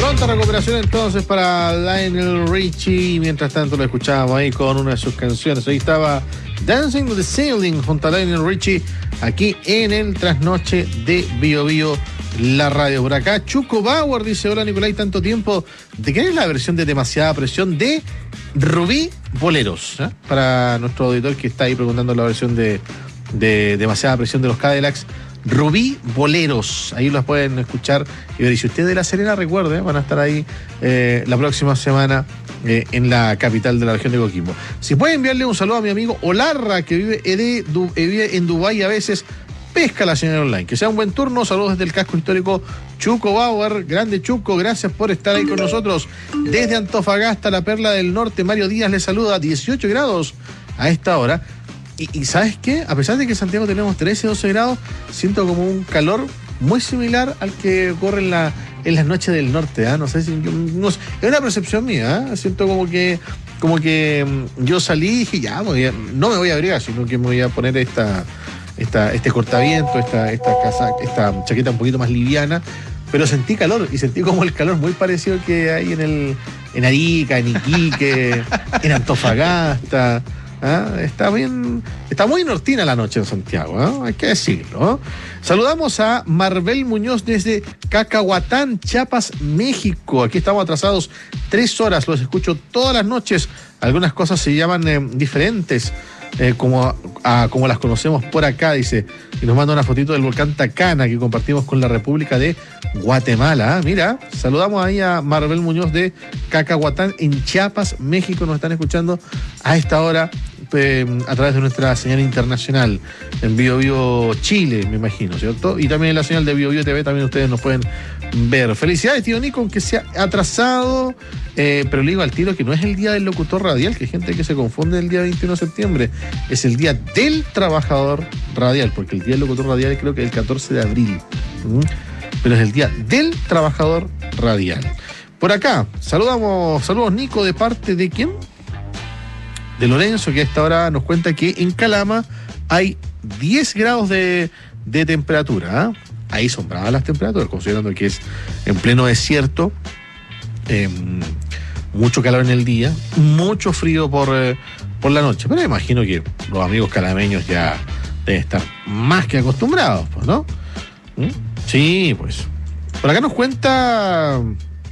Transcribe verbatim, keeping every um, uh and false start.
Pronta recuperación entonces para Lionel Richie. Mientras tanto lo escuchábamos ahí con una de sus canciones. Ahí estaba Dancing with the Ceiling junto a Lionel Richie aquí en el trasnoche de Bio Bio, la radio. Por acá Chuco Bauer dice: hola Nicolai, tanto tiempo. ¿De qué es la versión de Demasiada Presión de Rubí Boleros? ¿Eh? Para nuestro auditor que está ahí preguntando la versión de, de Demasiada Presión de los Cadillacs. Rubí Boleros, ahí los pueden escuchar y ver. Y si usted de La Serena, recuerde, van a estar ahí eh, la próxima semana eh, en la capital de la región de Coquimbo. Si puede enviarle un saludo a mi amigo Olarra, que vive, de, du, vive en Dubái y a veces pesca la señal online. Que sea un buen turno. Saludos desde el casco histórico Chuco Bauer. Grande Chuco, gracias por estar ahí con nosotros. Desde Antofagasta, la perla del norte, Mario Díaz le saluda. dieciocho grados a esta hora. Y, y ¿sabes qué? A pesar de que en Santiago tenemos trece, doce grados, siento como un calor muy similar al que ocurre en, la, en las noches del norte. ¿eh? No sé si... Yo, no sé, es una percepción mía. ¿eh? Siento como que como que yo salí y dije, ya, voy a, no me voy a abrigar, sino que me voy a poner esta, esta, este cortaviento, esta, esta, casa, esta chaqueta un poquito más liviana. Pero sentí calor, y sentí como el calor muy parecido que hay en, el, en Arica, en Iquique, en Antofagasta. ¿Ah? Está bien, está muy nortina la noche en Santiago, ¿eh? Hay que decirlo. ¿eh? Saludamos a Marbel Muñoz desde Cacahuatán, Chiapas, México. Aquí estamos atrasados tres horas, los escucho todas las noches. Algunas cosas se llaman eh, diferentes, eh, como, a, como las conocemos por acá, dice. Y nos manda una fotito del volcán Tacana que compartimos con la República de Guatemala. ¿eh? Mira, saludamos ahí a Marbel Muñoz de Cacahuatán en Chiapas, México. Nos están escuchando a esta hora a través de nuestra señal internacional en Bio Bio Chile, me imagino, ¿cierto? Y también en la señal de Bio Bio T V también ustedes nos pueden ver. Felicidades, tío Nico, aunque se ha atrasado, eh, pero le digo al tiro que no es el día del locutor radial, que hay gente que se confunde el día veintiuno de septiembre, es el día del trabajador radial, porque el día del locutor radial creo que es el catorce de abril, ¿Mm? pero es el día del trabajador radial. Por acá, saludamos, saludos Nico, ¿de parte de quién? De Lorenzo, que a esta hora nos cuenta que en Calama hay diez grados de, de temperatura. ¿eh? Ahí son bravas las temperaturas, considerando que es en pleno desierto, eh, mucho calor en el día, mucho frío por, eh, por la noche. Pero imagino que los amigos calameños ya deben estar más que acostumbrados, pues, ¿no? ¿Mm? Sí, pues. Por acá nos cuenta